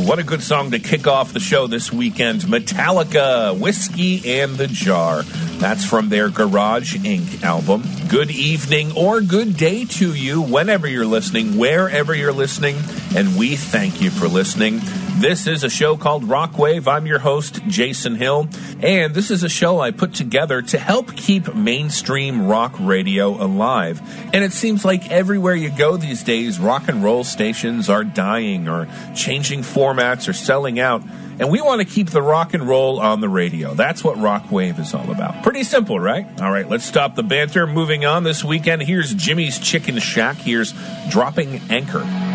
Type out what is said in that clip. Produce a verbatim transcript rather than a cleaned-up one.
what a good song to kick off the show this weekend. Metallica, Whiskey and the Jar. That's from their Garage Incorporated album. Good evening or good day to you whenever you're listening, wherever you're listening, and we thank you for listening. This is a show called Rockwave. I'm your host, Jason Hill, and this is a show I put together to help keep mainstream rock radio alive. And it seems like everywhere you go these days, rock and roll stations are dying or changing formats or selling out. And we want to keep the rock and roll on the radio. That's what Rockwave is all about. Pretty simple, right? All right, let's stop the banter. Moving on this weekend, here's Jimmy's Chicken Shack. Here's Dropping Anchor.